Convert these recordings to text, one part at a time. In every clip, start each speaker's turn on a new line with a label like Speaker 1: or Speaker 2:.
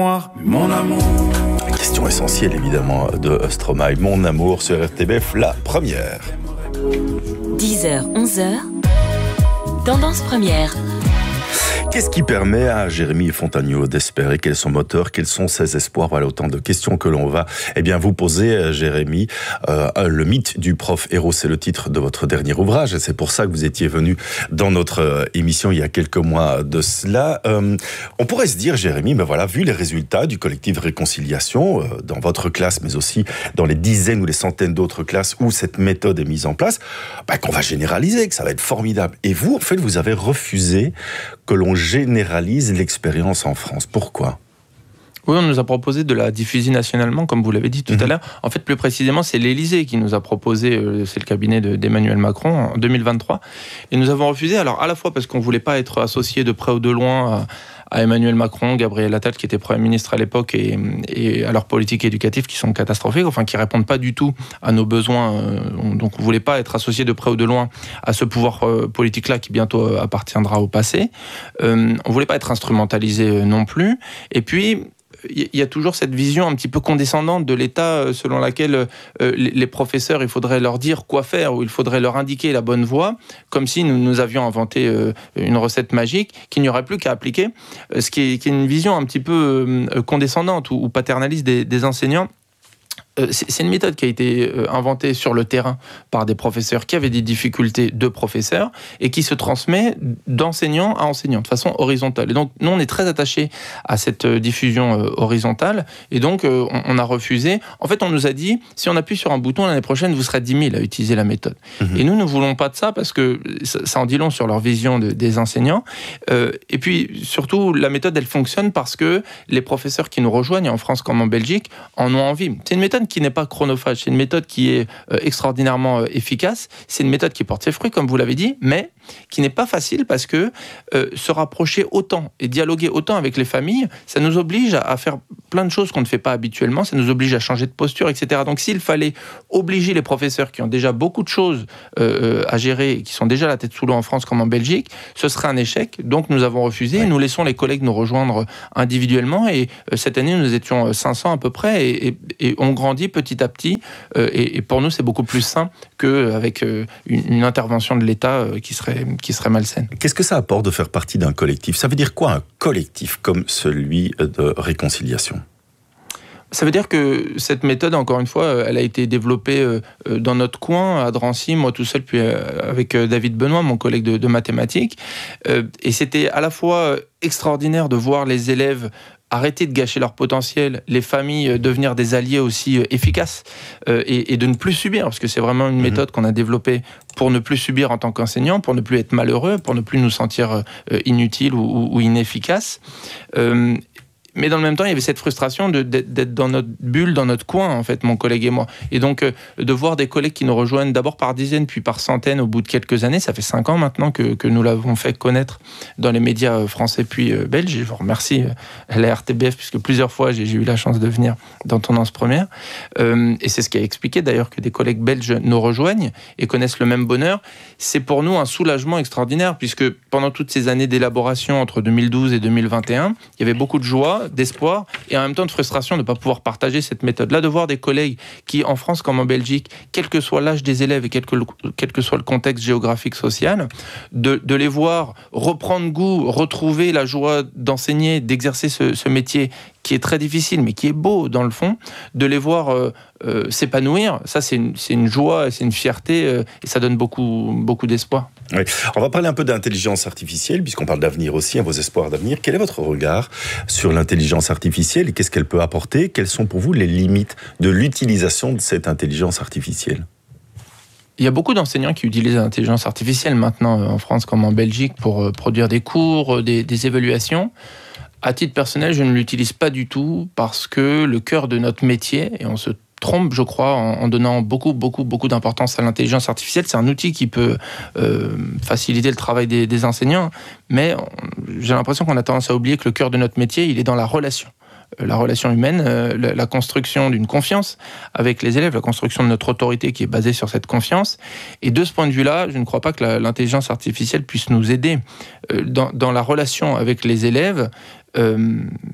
Speaker 1: Mon amour. Question essentielle évidemment de Stromae, Mon amour sur RTBF, la première.
Speaker 2: 10h, 11h, Tendance première.
Speaker 1: Qu'est-ce qui permet à Jérémy Fontagneau d'espérer? Quel est son moteur? Quels sont ses espoirs? Voilà autant de questions que l'on va vous poser, Jérémy. Le mythe du prof héros, c'est le titre de votre dernier ouvrage. Et c'est pour ça que vous étiez venu dans notre émission il y a quelques mois de cela. On pourrait se dire, Jérémy, vu les résultats du collectif Réconciliation dans votre classe, mais aussi dans les dizaines ou les centaines d'autres classes où cette méthode est mise en place, qu'on va généraliser, que ça va être formidable. Et vous, en fait, vous avez refusé que l'on généralise l'expérience en France. Pourquoi ?
Speaker 3: Oui, on nous a proposé de la diffuser nationalement, comme vous l'avez dit tout à l'heure. En fait, plus précisément, c'est l'Élysée qui nous a proposé, c'est le cabinet d'Emmanuel Macron, en 2023. Et nous avons refusé, alors à la fois parce qu'on ne voulait pas être associé de près ou de loin à Emmanuel Macron, Gabriel Attal, qui était Premier ministre à l'époque, et à leurs politiques éducatives qui sont catastrophiques, qui ne répondent pas du tout à nos besoins. Donc on ne voulait pas être associé de près ou de loin à ce pouvoir politique-là qui bientôt appartiendra au passé. On ne voulait pas être instrumentalisé non plus. Et puis, il y a toujours cette vision un petit peu condescendante de l'État selon laquelle les professeurs, il faudrait leur dire quoi faire ou il faudrait leur indiquer la bonne voie, comme si nous avions inventé une recette magique qu'il n'y aurait plus qu'à appliquer, ce qui est une vision un petit peu condescendante ou paternaliste des enseignants. C'est une méthode qui a été inventée sur le terrain par des professeurs qui avaient des difficultés de professeurs et qui se transmet d'enseignant à enseignant de façon horizontale. Et donc, nous, on est très attachés à cette diffusion horizontale et donc on a refusé. En fait, on nous a dit, si on appuie sur un bouton, l'année prochaine, vous serez 10 000 à utiliser la méthode. Et nous ne voulons pas de ça parce que ça en dit long sur leur vision des enseignants. Et puis, surtout, la méthode, elle fonctionne parce que les professeurs qui nous rejoignent en France comme en Belgique en ont envie. C'est une méthode qui n'est pas chronophage, c'est une méthode qui est extraordinairement efficace, c'est une méthode qui porte ses fruits, comme vous l'avez dit, mais qui n'est pas facile parce que se rapprocher autant et dialoguer autant avec les familles, ça nous oblige à faire plein de choses qu'on ne fait pas habituellement, ça nous oblige à changer de posture, etc. Donc s'il fallait obliger les professeurs qui ont déjà beaucoup de choses à gérer, et qui sont déjà la tête sous l'eau en France comme en Belgique, ce serait un échec. Donc nous avons refusé, et nous laissons les collègues nous rejoindre individuellement, et cette année nous étions 500 à peu près, et on grandit petit à petit, et pour nous c'est beaucoup plus sain qu'avec une intervention de l'État qui serait malsaine.
Speaker 1: Qu'est-ce que ça apporte de faire partie d'un collectif? Ça veut dire quoi un collectif comme celui de Réconciliation?
Speaker 3: Ça veut dire que cette méthode, encore une fois, elle a été développée dans notre coin, à Drancy, moi tout seul, puis avec David Benoît, mon collègue de mathématiques. Et c'était à la fois extraordinaire de voir les élèves arrêter de gâcher leur potentiel, les familles devenir des alliés aussi efficaces et de ne plus subir, parce que c'est vraiment une méthode qu'on a développée pour ne plus subir en tant qu'enseignant, pour ne plus être malheureux, pour ne plus nous sentir inutiles ou inefficaces. Mais dans le même temps, il y avait cette frustration d'être dans notre bulle, dans notre coin, en fait, mon collègue et moi. Et donc, de voir des collègues qui nous rejoignent d'abord par dizaines, puis par centaines au bout de quelques années, ça fait 5 ans maintenant que nous l'avons fait connaître dans les médias français puis belges. Je vous remercie la RTBF, puisque plusieurs fois, j'ai eu la chance de venir dans Tendance Première. Et c'est ce qui a expliqué d'ailleurs que des collègues belges nous rejoignent et connaissent le même bonheur. C'est pour nous un soulagement extraordinaire, puisque pendant toutes ces années d'élaboration, entre 2012 et 2021, il y avait beaucoup de joie, d'espoir et en même temps de frustration de ne pas pouvoir partager cette méthode-là, de voir des collègues qui, en France comme en Belgique, quel que soit l'âge des élèves et quel que soit le contexte géographique, social, de les voir reprendre goût, retrouver la joie d'enseigner, d'exercer ce métier qui est très difficile, mais qui est beau dans le fond, de les voir s'épanouir, ça c'est une joie, c'est une fierté, et ça donne beaucoup d'espoir.
Speaker 1: Oui. On va parler un peu d'intelligence artificielle, puisqu'on parle d'avenir aussi, vos espoirs d'avenir. Quel est votre regard sur l'intelligence artificielle et qu'est-ce qu'elle peut apporter? Quelles sont pour vous les limites de l'utilisation de cette intelligence artificielle?
Speaker 3: Il y a beaucoup d'enseignants qui utilisent l'intelligence artificielle maintenant, en France comme en Belgique, pour produire des cours, des évaluations. À titre personnel, je ne l'utilise pas du tout parce que le cœur de notre métier, et on se trompe, je crois, en donnant beaucoup d'importance à l'intelligence artificielle. C'est un outil qui peut faciliter le travail des enseignants, mais j'ai l'impression qu'on a tendance à oublier que le cœur de notre métier, il est dans la relation humaine, la construction d'une confiance avec les élèves, la construction de notre autorité qui est basée sur cette confiance. Et de ce point de vue-là, je ne crois pas que l'intelligence artificielle puisse nous aider dans la relation avec les élèves.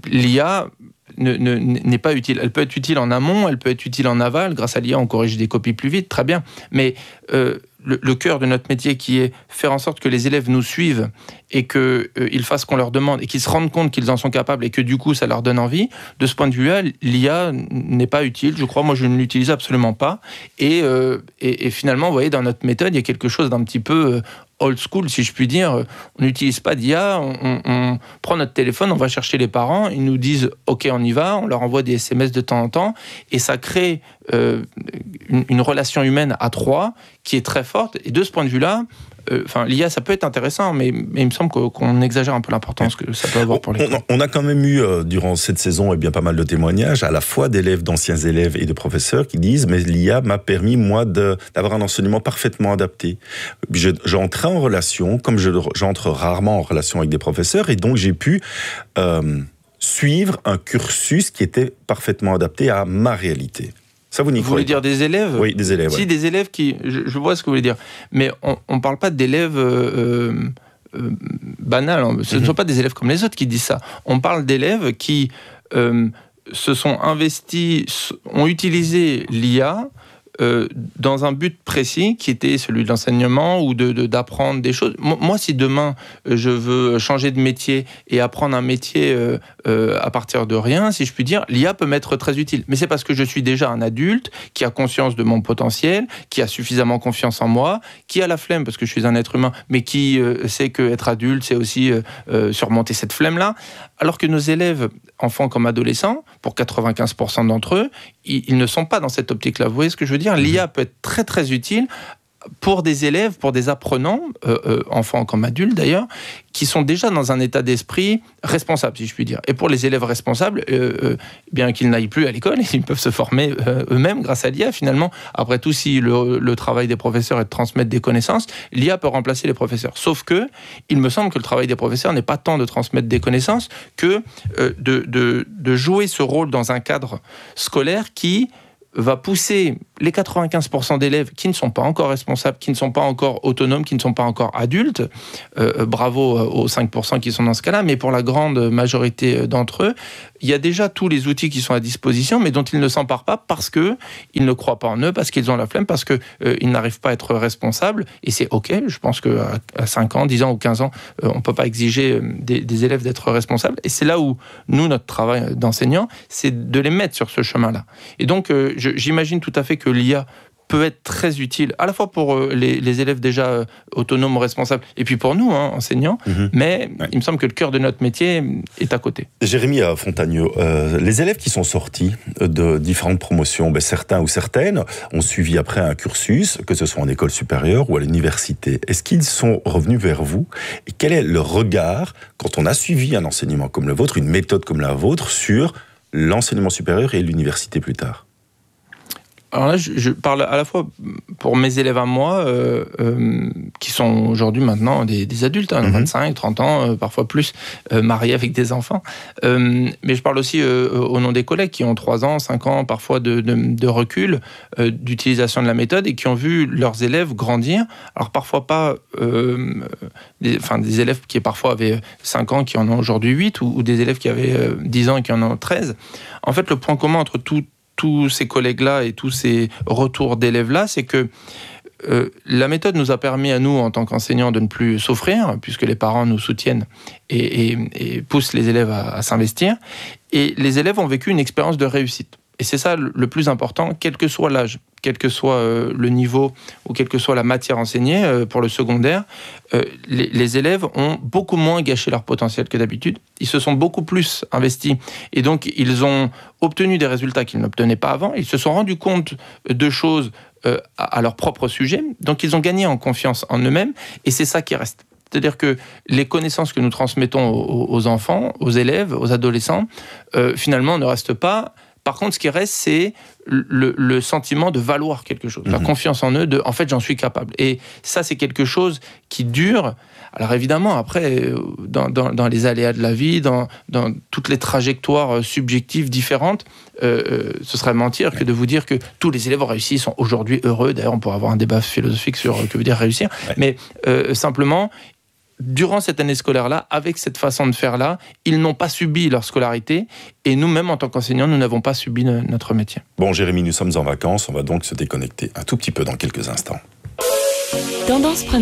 Speaker 3: l'IA n'est pas utile. Elle peut être utile en amont, elle peut être utile en aval. Grâce à l'IA, on corrige des copies plus vite, très bien. Mais le cœur de notre métier, qui est faire en sorte que les élèves nous suivent et qu'ils fassent ce qu'on leur demande et qu'ils se rendent compte qu'ils en sont capables et que du coup, ça leur donne envie, de ce point de vue-là, l'IA n'est pas utile. Je crois, moi, je ne l'utilise absolument pas. Et finalement, vous voyez, dans notre méthode, il y a quelque chose d'un petit peu old school, si je puis dire. On n'utilise pas d'IA, on prend notre téléphone, on va chercher les parents, ils nous disent « OK, on y va », on leur envoie des SMS de temps en temps, et ça crée une relation humaine à trois qui est très forte. Et de ce point de vue-là, l'IA, ça peut être intéressant, mais il me semble qu'on exagère un peu l'importance que ça peut avoir pour les...
Speaker 1: On a quand même eu, durant cette saison, pas mal de témoignages, à la fois d'élèves, d'anciens élèves et de professeurs qui disent « mais l'IA m'a permis, moi, d'avoir un enseignement parfaitement adapté. J'entrais en relation, comme j'entre rarement en relation avec des professeurs, et donc j'ai pu suivre un cursus qui était parfaitement adapté à ma réalité. » Ça, vous
Speaker 3: voulez dire des élèves ?
Speaker 1: Oui, des élèves.
Speaker 3: Si, des élèves qui... Je vois ce que vous voulez dire. Mais on ne parle pas d'élèves banals. Ce ne sont pas des élèves comme les autres qui disent ça. On parle d'élèves qui se sont investis, ont utilisé l'IA dans un but précis qui était celui de l'enseignement ou d'apprendre des choses. Moi, si demain je veux changer de métier et apprendre un métier à partir de rien, si je puis dire, l'IA peut m'être très utile. Mais c'est parce que je suis déjà un adulte qui a conscience de mon potentiel, qui a suffisamment confiance en moi, qui a la flemme parce que je suis un être humain, mais qui sait qu'être adulte, c'est aussi surmonter cette flemme-là. Alors que nos élèves, enfants comme adolescents, pour 95% d'entre eux, ils ne sont pas dans cette optique-là. Vous voyez ce que je veux dire ? L'IA peut être très très utile pour des élèves, pour des apprenants, enfants comme adultes d'ailleurs, qui sont déjà dans un état d'esprit responsable, si je puis dire. Et pour les élèves responsables, bien qu'ils n'aillent plus à l'école, ils peuvent se former eux-mêmes grâce à l'IA. Finalement, après tout, si le travail des professeurs est de transmettre des connaissances, l'IA peut remplacer les professeurs. Sauf que, il me semble que le travail des professeurs n'est pas tant de transmettre des connaissances que de jouer ce rôle dans un cadre scolaire qui va pousser les 95% d'élèves qui ne sont pas encore responsables, qui ne sont pas encore autonomes, qui ne sont pas encore adultes. Bravo aux 5% qui sont dans ce cas-là, mais pour la grande majorité d'entre eux, il y a déjà tous les outils qui sont à disposition, mais dont ils ne s'emparent pas parce qu'ils ne croient pas en eux, parce qu'ils ont la flemme, parce qu'ils n'arrivent pas à être responsables. Et c'est OK, je pense qu'à 5 ans, 10 ans ou 15 ans, on ne peut pas exiger des élèves d'être responsables. Et c'est là où, nous, notre travail d'enseignant, c'est de les mettre sur ce chemin-là. Et donc, j'imagine tout à fait que l'IA peut être très utile, à la fois pour les élèves déjà autonomes, responsables, et puis pour nous, enseignants, mais il me semble que le cœur de notre métier est à côté.
Speaker 1: Jérémy Fontagneau, les élèves qui sont sortis de différentes promotions, certains ou certaines ont suivi après un cursus, que ce soit en école supérieure ou à l'université. Est-ce qu'ils sont revenus vers vous ? Et quel est le regard, quand on a suivi un enseignement comme le vôtre, une méthode comme la vôtre, sur l'enseignement supérieur et l'université plus tard ?
Speaker 3: Alors là, je parle à la fois pour mes élèves à moi, qui sont aujourd'hui maintenant des adultes, 25, 30 ans, parfois plus, mariés avec des enfants. Mais je parle aussi au nom des collègues qui ont 3 ans, 5 ans, parfois de recul, d'utilisation de la méthode et qui ont vu leurs élèves grandir. Alors parfois pas des élèves qui parfois avaient 5 ans, qui en ont aujourd'hui 8, ou des élèves qui avaient 10 ans et qui en ont 13. En fait, le point commun entre tous ces collègues-là et tous ces retours d'élèves-là, c'est que la méthode nous a permis à nous, en tant qu'enseignants, de ne plus souffrir, puisque les parents nous soutiennent et poussent les élèves à s'investir. Et les élèves ont vécu une expérience de réussite. Et c'est ça le plus important, quel que soit l'âge, quel que soit le niveau ou quelle que soit la matière enseignée pour le secondaire, les élèves ont beaucoup moins gâché leur potentiel que d'habitude. Ils se sont beaucoup plus investis et donc ils ont obtenu des résultats qu'ils n'obtenaient pas avant. Ils se sont rendus compte de choses à leur propre sujet. Donc ils ont gagné en confiance en eux-mêmes et c'est ça qui reste. C'est-à-dire que les connaissances que nous transmettons aux enfants, aux élèves, aux adolescents, finalement ne restent pas. Par contre, ce qui reste, c'est le sentiment de valoir quelque chose, la confiance en eux, en fait, j'en suis capable. Et ça, c'est quelque chose qui dure. Alors évidemment, après, dans les aléas de la vie, dans toutes les trajectoires subjectives différentes, ce serait mentir que de vous dire que tous les élèves ont réussi, sont aujourd'hui heureux. D'ailleurs, on pourrait avoir un débat philosophique sur que veut dire réussir. Ouais. Mais simplement, durant cette année scolaire-là, avec cette façon de faire-là, ils n'ont pas subi leur scolarité. Et nous-mêmes, en tant qu'enseignants, nous n'avons pas subi notre métier.
Speaker 1: Bon, Jérémy, nous sommes en vacances. On va donc se déconnecter un tout petit peu dans quelques instants.
Speaker 2: Tendance première.